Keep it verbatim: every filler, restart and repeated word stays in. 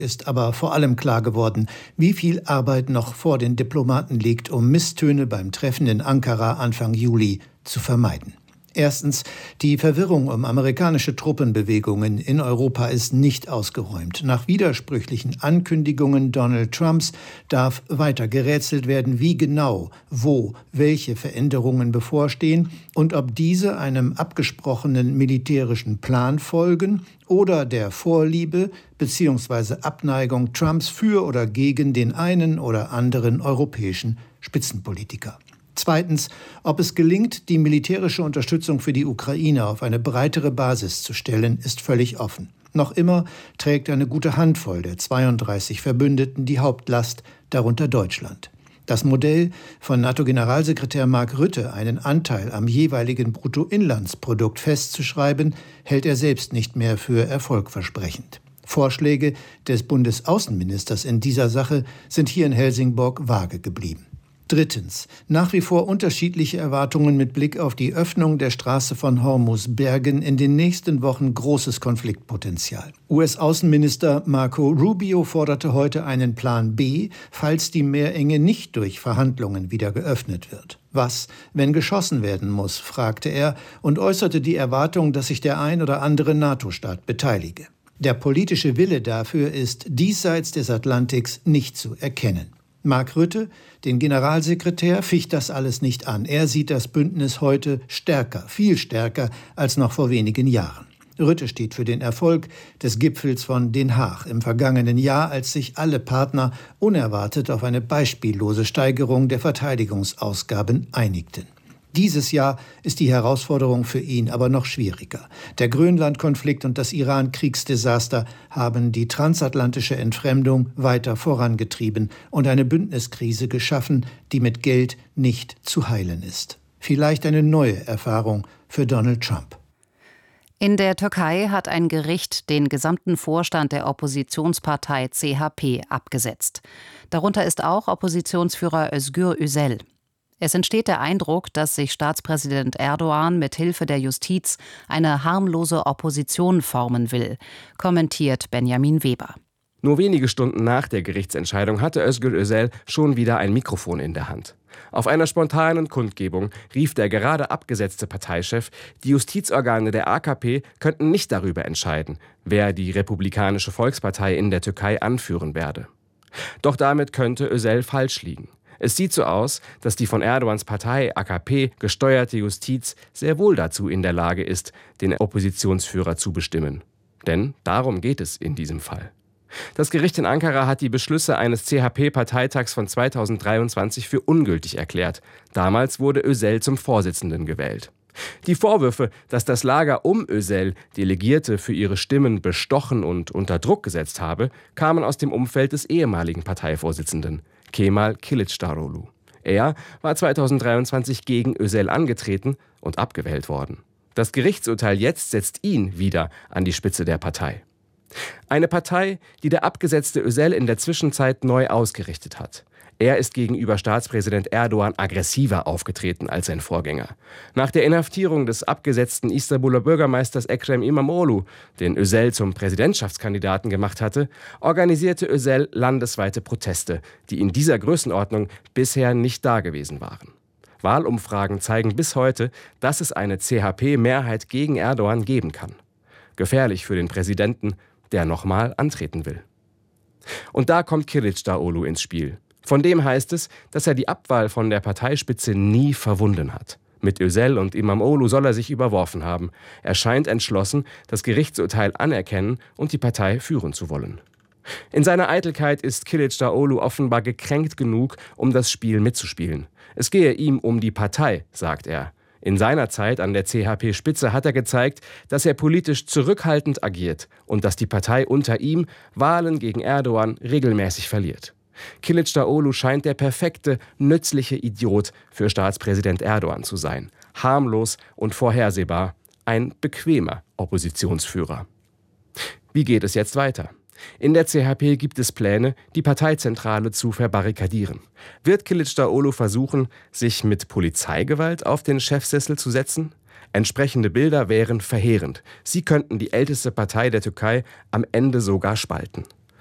Ist aber vor allem klar geworden, wie viel Arbeit noch vor den Diplomaten liegt, um Misstöne beim Treffen in Ankara Anfang Juli zu vermeiden. Erstens, die Verwirrung um amerikanische Truppenbewegungen in Europa ist nicht ausgeräumt. Nach widersprüchlichen Ankündigungen Donald Trumps darf weiter gerätselt werden, wie genau, wo, welche Veränderungen bevorstehen und ob diese einem abgesprochenen militärischen Plan folgen oder der Vorliebe bzw. Abneigung Trumps für oder gegen den einen oder anderen europäischen Spitzenpolitiker. Zweitens, ob es gelingt, die militärische Unterstützung für die Ukraine auf eine breitere Basis zu stellen, ist völlig offen. Noch immer trägt eine gute Handvoll der zweiunddreißig Verbündeten die Hauptlast, darunter Deutschland. Das Modell von NATO-Generalsekretär Mark Rutte, einen Anteil am jeweiligen Bruttoinlandsprodukt festzuschreiben, hält er selbst nicht mehr für erfolgversprechend. Vorschläge des Bundesaußenministers in dieser Sache sind hier in Helsingborg vage geblieben. Drittens. Nach wie vor unterschiedliche Erwartungen mit Blick auf die Öffnung der Straße von Hormuz bergen in den nächsten Wochen großes Konfliktpotenzial. U S-Außenminister Marco Rubio forderte heute einen Plan B, falls die Meerenge nicht durch Verhandlungen wieder geöffnet wird. Was, wenn geschossen werden muss, fragte er und äußerte die Erwartung, dass sich der ein oder andere NATO-Staat beteilige. Der politische Wille dafür ist diesseits des Atlantiks nicht zu erkennen. Mark Rutte, den Generalsekretär, ficht das alles nicht an. Er sieht das Bündnis heute stärker, viel stärker als noch vor wenigen Jahren. Rutte steht für den Erfolg des Gipfels von Den Haag im vergangenen Jahr, als sich alle Partner unerwartet auf eine beispiellose Steigerung der Verteidigungsausgaben einigten. Dieses Jahr ist die Herausforderung für ihn aber noch schwieriger. Der Grönland-Konflikt und das Iran-Kriegsdesaster haben die transatlantische Entfremdung weiter vorangetrieben und eine Bündniskrise geschaffen, die mit Geld nicht zu heilen ist. Vielleicht eine neue Erfahrung für Donald Trump. In der Türkei hat ein Gericht den gesamten Vorstand der Oppositionspartei C H P abgesetzt. Darunter ist auch Oppositionsführer Özgür Özel. Es entsteht der Eindruck, dass sich Staatspräsident Erdogan mit Hilfe der Justiz eine harmlose Opposition formen will, kommentiert Benjamin Weber. Nur wenige Stunden nach der Gerichtsentscheidung hatte Özgür Özel schon wieder ein Mikrofon in der Hand. Auf einer spontanen Kundgebung rief der gerade abgesetzte Parteichef, die Justizorgane der A K P könnten nicht darüber entscheiden, wer die Republikanische Volkspartei in der Türkei anführen werde. Doch damit könnte Özel falsch liegen. Es sieht so aus, dass die von Erdogans Partei A K P gesteuerte Justiz sehr wohl dazu in der Lage ist, den Oppositionsführer zu bestimmen. Denn darum geht es in diesem Fall. Das Gericht in Ankara hat die Beschlüsse eines C H P-Parteitags von zweitausenddreiundzwanzig für ungültig erklärt. Damals wurde Özel zum Vorsitzenden gewählt. Die Vorwürfe, dass das Lager um Özel Delegierte für ihre Stimmen bestochen und unter Druck gesetzt habe, kamen aus dem Umfeld des ehemaligen Parteivorsitzenden, Kemal Kılıçdaroğlu. Er war zweitausenddreiundzwanzig gegen Özel angetreten und abgewählt worden. Das Gerichtsurteil jetzt setzt ihn wieder an die Spitze der Partei. Eine Partei, die der abgesetzte Özel in der Zwischenzeit neu ausgerichtet hat. Er ist gegenüber Staatspräsident Erdogan aggressiver aufgetreten als sein Vorgänger. Nach der Inhaftierung des abgesetzten Istanbuler Bürgermeisters Ekrem İmamoğlu, den Özel zum Präsidentschaftskandidaten gemacht hatte, organisierte Özel landesweite Proteste, die in dieser Größenordnung bisher nicht dagewesen waren. Wahlumfragen zeigen bis heute, dass es eine C H P-Mehrheit gegen Erdogan geben kann. Gefährlich für den Präsidenten, der nochmal antreten will. Und da kommt Kılıçdaroğlu ins Spiel. Von dem heißt es, dass er die Abwahl von der Parteispitze nie verwunden hat. Mit Özel und İmamoğlu soll er sich überworfen haben. Er scheint entschlossen, das Gerichtsurteil anerkennen und die Partei führen zu wollen. In seiner Eitelkeit ist Kılıçdaroğlu offenbar gekränkt genug, um das Spiel mitzuspielen. Es gehe ihm um die Partei, sagt er. In seiner Zeit an der C H P-Spitze hat er gezeigt, dass er politisch zurückhaltend agiert und dass die Partei unter ihm Wahlen gegen Erdogan regelmäßig verliert. Kılıçdaroğlu scheint der perfekte, nützliche Idiot für Staatspräsident Erdogan zu sein. Harmlos und vorhersehbar, ein bequemer Oppositionsführer. Wie geht es jetzt weiter? In der C H P gibt es Pläne, die Parteizentrale zu verbarrikadieren. Wird Kılıçdaroğlu versuchen, sich mit Polizeigewalt auf den Chefsessel zu setzen? Entsprechende Bilder wären verheerend. Sie könnten die älteste Partei der Türkei am Ende sogar spalten.